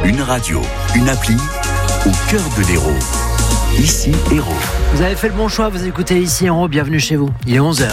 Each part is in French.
Une radio, une appli, au cœur de l'Hérault. Ici, Hérault. Vous avez fait le bon choix, vous écoutez Ici Hérault, bienvenue chez vous. Il est 11h.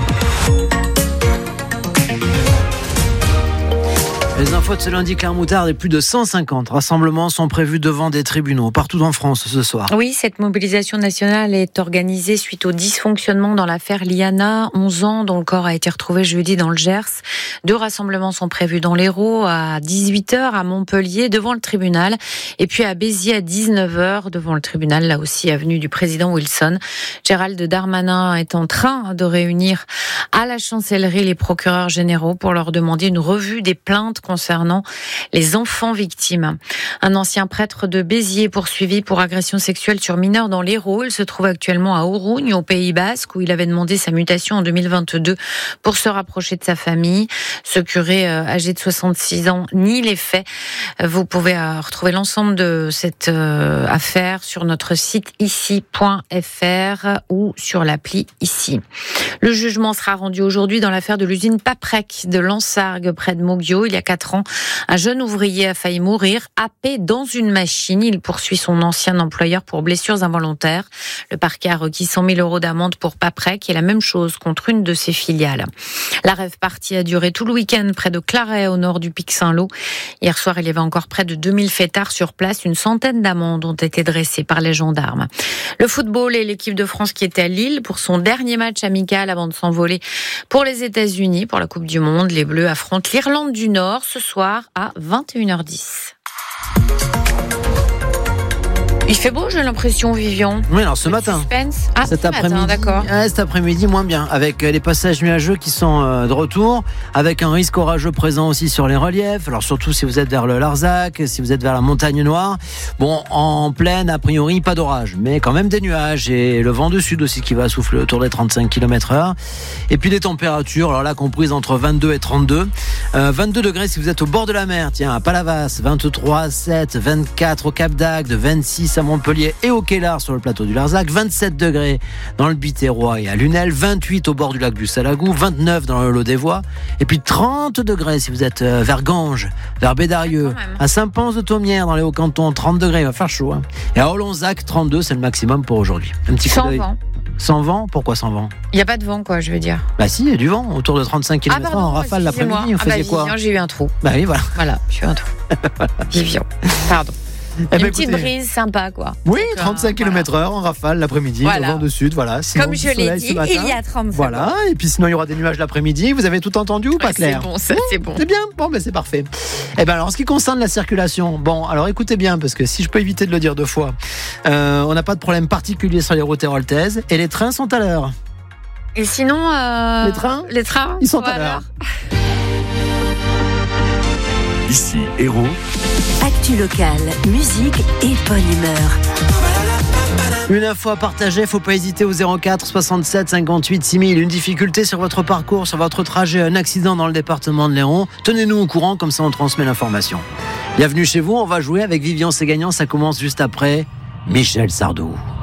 Les infos de ce lundi, Claire Moutarde, et plus de 150 rassemblements sont prévus devant des tribunaux partout en France ce soir. Oui, cette mobilisation nationale est organisée suite au dysfonctionnement dans l'affaire Liana, 11 ans, dont le corps a été retrouvé jeudi dans le Gers. 2 rassemblements sont prévus dans l'Hérault à 18h, à Montpellier, devant le tribunal, et puis à Béziers à 19h, devant le tribunal, là aussi avenue du président Wilson. Gérald Darmanin est en train de réunir à la chancellerie les procureurs généraux pour leur demander une revue des plaintes concernant les enfants victimes. Un ancien prêtre de Béziers poursuivi pour agression sexuelle sur mineurs dans l'Hérault. Il se trouve actuellement à Ourougne, au Pays Basque, où il avait demandé sa mutation en 2022 pour se rapprocher de sa famille. Ce curé âgé de 66 ans nie les faits. Vous pouvez retrouver l'ensemble de cette affaire sur notre site ici.fr ou sur l'appli Ici. Le jugement sera rendu aujourd'hui dans l'affaire de l'usine Paprec de Lansargues, près de Moguio. Il y a 4 ans, un jeune ouvrier a failli mourir happé dans une machine. Il poursuit son ancien employeur pour blessures involontaires. Le parquet a requis 100 000 € d'amende pour Paprec et la même chose contre une de ses filiales. La rave-party a duré tout le week-end près de Claret, au nord du Pic Saint-Lô. Hier soir, il y avait encore près de 2000 fêtards sur place. Une centaine d'amendes ont été dressées par les gendarmes. Le football et l'équipe de France qui était à Lille pour son dernier match amical avant de s'envoler pour les États-Unis pour la Coupe du Monde. Les Bleus affrontent l'Irlande du Nord ce soir à 21h10. Il fait beau, j'ai l'impression, Vivian. Oui, alors ce matin. Suspense. Cet après-midi, d'accord. Cet après-midi, moins bien, avec les passages nuageux qui sont de retour, avec un risque orageux présent aussi sur les reliefs. Alors surtout si vous êtes vers le Larzac, si vous êtes vers la Montagne Noire. Bon, en plaine, a priori, pas d'orage, mais quand même des nuages et le vent de sud aussi qui va souffler autour des 35 km/h. Et puis des températures, alors là, comprises entre 22 et 32. 22 degrés si vous êtes au bord de la mer, tiens, à Palavas, 23 à 7, 24 au Cap d'Agde, 26 à Montpellier et au Quélard sur le plateau du Larzac, 27 degrés dans le Biterrois et à Lunel, 28 au bord du lac du Salagou, 29 dans le Lot des Voies, et puis 30 degrés si vous êtes vers Ganges, vers Bédarieux, à Saint-Pons-de-Thomières dans les Hauts-Cantons, 30 degrés, il va faire chaud. Et à Olonzac, 32, c'est le maximum pour aujourd'hui. Un petit coup d'œil. Sans vent. Sans vent ? Pourquoi sans vent ? Il n'y a pas de vent, quoi, je veux dire. Bah si, il y a du vent, autour de 35 km/h en rafale l'après-midi. Vous faisiez quoi ? Vivian, j'ai eu un trou. Bah oui, voilà. Voilà, j'ai eu un trou. Vivian, pardon. Une petite écoutez, brise sympa, quoi. Oui, Donc, 35 km/h en rafale l'après-midi, Voilà. le vent de sud, voilà. Sinon, comme je l'ai dit, il y a 35 Voilà, et puis sinon il y aura des nuages l'après-midi. Vous avez tout entendu ou pas, Claire ? C'est bon, ça, c'est bon. C'est bien, bon, ben c'est parfait. Et ben alors, en ce qui concerne la circulation, bon, alors écoutez bien, parce que si je peux éviter de le dire 2 fois, on n'a pas de problème particulier sur les routes héroltaises et les trains sont à l'heure. Et sinon, les trains, ils sont à l'heure. Ici, Hérault. Actu locale, musique et bonne humeur. Une info à partager, faut pas hésiter au 04 67 58 6000. Une difficulté sur votre parcours, sur votre trajet, un accident dans le département de l'Hérault. Tenez-nous au courant, comme ça on transmet l'information. Bienvenue chez vous, on va jouer avec Vivian, c'est gagnant, ça commence juste après Michel Sardou.